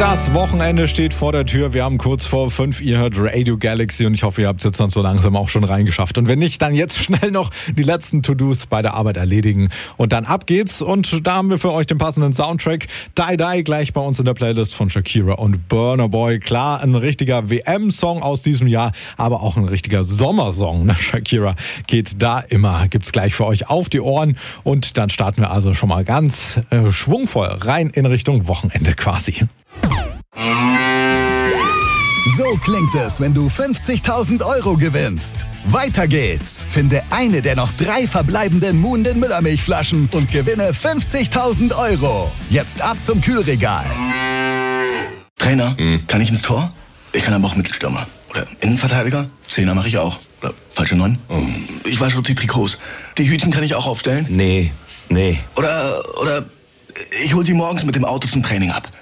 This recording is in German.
Das Wochenende steht vor der Tür. Wir haben kurz vor 5. Ihr hört Radio Galaxy und ich hoffe, ihr habt es jetzt dann so langsam auch schon reingeschafft. Und wenn nicht, dann jetzt schnell noch die letzten To-Dos bei der Arbeit erledigen. Und dann ab geht's. Und da haben wir für euch den passenden Soundtrack. Die Die gleich bei uns in der Playlist von Shakira und Burna Boy. Klar, ein richtiger WM-Song aus diesem Jahr, aber auch ein richtiger Sommersong. Shakira geht da immer. Gibt's gleich für euch auf die Ohren. Und dann starten wir also schon mal ganz schwungvoll rein in Richtung Wochenende quasi. So klingt es, wenn du 50.000 € gewinnst. Weiter geht's. Finde eine der noch 3 verbleibenden Moon den Müllermilchflaschen und gewinne 50.000 €. Jetzt ab zum Kühlregal. Trainer, kann ich ins Tor? Ich kann aber auch Mittelstürmer. Oder Innenverteidiger? Zehner mache ich auch. Oder falsche 9? Ich wasche auch die Trikots. Die Hütchen kann ich auch aufstellen? Nee. Oder ich hol sie morgens mit dem Auto zum Training ab.